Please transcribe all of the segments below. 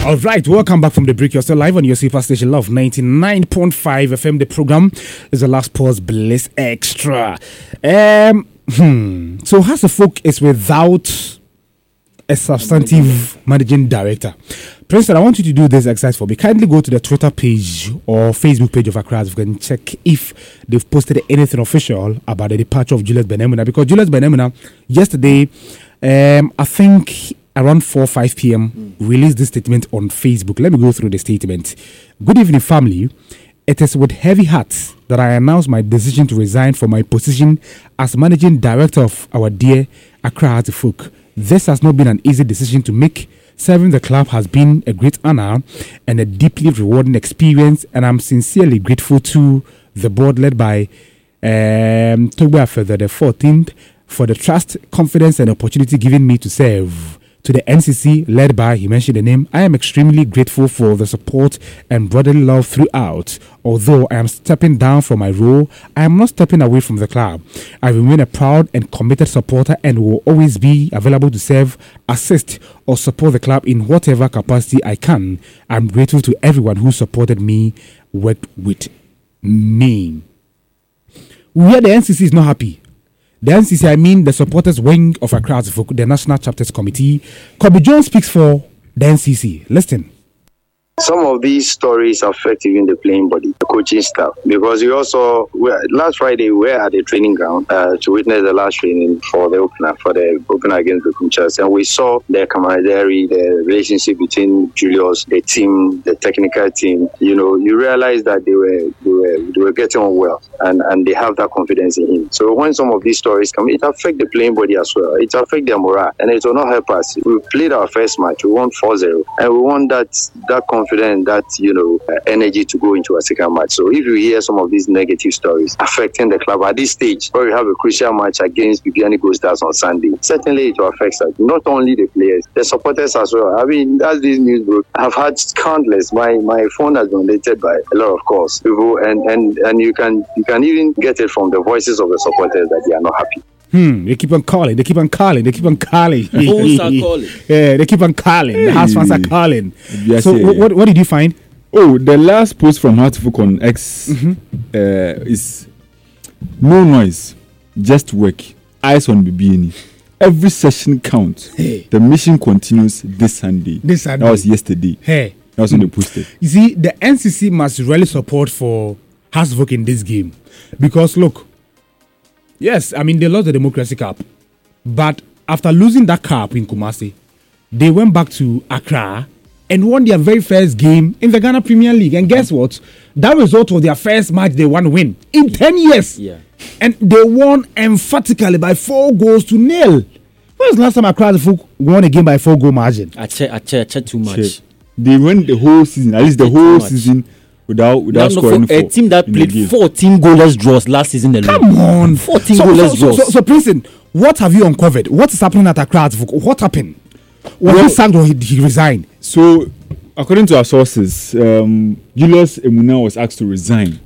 All right, welcome back from the break. You're still live on your super station, Love 99.5 FM. The program is the Last Pause Bliss Extra. So Hearts of Folk is without a substantive managing director. President, I want you to do this exercise for me. Kindly go to the Twitter page or Facebook page of Accra and check if they've posted anything official about the departure of Julius Benhamina. Because Julius Benhamina, yesterday, I think around 4 or 5 p.m. released this statement on Facebook. Let me go through the statement. Good evening, family. It is with heavy heart that I announce my decision to resign from my position as managing director of our dear Accra Hearts of Folk. This has not been an easy decision to make. Serving the club has been a great honor and a deeply rewarding experience, and I'm sincerely grateful to the board led by Togbe Afeather the 14th for the trust, confidence, and opportunity given me to serve. To the NCC led by, he mentioned the name, I am extremely grateful for the support and brotherly love throughout. Although I am stepping down from my role, I am not stepping away from the club. I remain a proud and committed supporter and will always be available to serve, assist, or support the club in whatever capacity I can. I'm grateful to everyone who supported me, worked with me. We hear the NCC is not happy. The NCC, I mean the supporters wing of Accra Hearts of Folk, the National Chapters Committee. Kobe Jones speaks for the NCC. Listen. Some of these stories affect even the playing body, the coaching staff, because we also last Friday we were at the training ground to witness the last training for the opener against the Kumchas, and we saw the camaraderie, the relationship between Julius, the team, the technical team. You know, you realize that they were getting on well, and they have that confidence in him. So when some of these stories come, it affects the playing body as well. It affects their morale, and it will not help us. We played our first match, we won 4-0, and we want that confidence, that energy to go into a second match. So if you hear some of these negative stories affecting the club at this stage, where we have a crucial match against Bibiani Ghost Stars on Sunday, certainly it will affect us. Not only the players, the supporters as well. I mean, as this news broke, I've had countless. My phone has been donated by a lot of calls, people, and you can even get it from the voices of the supporters that they are not happy. They keep on calling. Who start calling? Yeah, they keep on calling. The house fans are calling. So what did you find? Oh, the last post from Hearts of Folk on X is no noise, just work. Eyes on Bibiani. Every session counts. Hey. The mission continues this Sunday. That was yesterday. Hey. That was when they posted. You see, the NCC must really support for Hearts of Folk in this game. Because look, yes, I mean, they lost the Democracy Cup. But after losing that cup in Kumasi, they went back to Accra and won their very first game in the Ghana Premier League. And guess what? That result was their first match they want to win in 10 years. Yeah. And they won emphatically by 4-0. When was the last time Accra won a game by 4-goal margin? I check too much. They went the whole season, at least the whole season, without scoring. A team that played 14 goalless draws last season alone. Come on, 14 goalless draws. So, Princeton, what have you uncovered? What is happening at Accra? What happened? Was he sacked or he resigned? So, according to our sources, Julius Emuna was asked to resign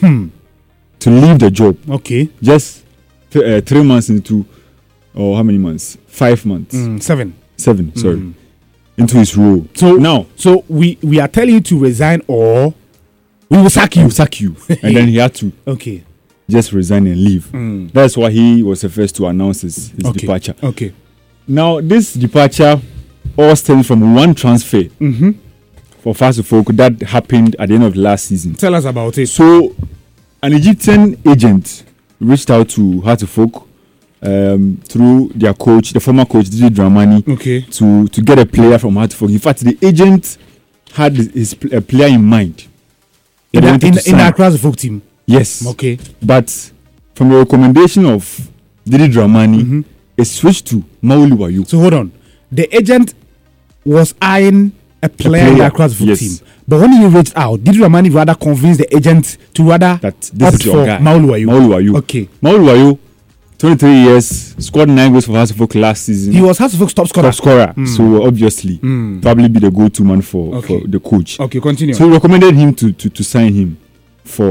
to leave the job. Okay, just 3 months into, or how many months? 5 months. 7. Sorry, into his role. So now, we are telling you to resign or we will sack you. And then he had to just resign and leave. That's why he was the first to announce his departure. Okay. Now, this departure all stems from one transfer for Hearts of Folk that happened at the end of the last season. Tell us about it. So, an Egyptian agent reached out to Hearts of Folk through their coach, the former coach, Didi Dramani, to get a player from Hearts of Folk. In fact, the agent had a player in mind. In the Accra Folk team? Yes. Okay. But from the recommendation of Didi Dramani, it switched to Maulu Wayu. So hold on. The agent was eyeing a player in the Accra Folk team. But when he reached out, Didi Dramani rather convinced the agent to rather that this is your guy. Maulu Wayu. Okay. Maulu Wayu, 23 years, scored 9 goals for Hearts of Folk last season. He was Hearts of Folk's top scorer. So obviously, probably be the go-to man for the coach. Okay, continue. So he recommended him to sign him.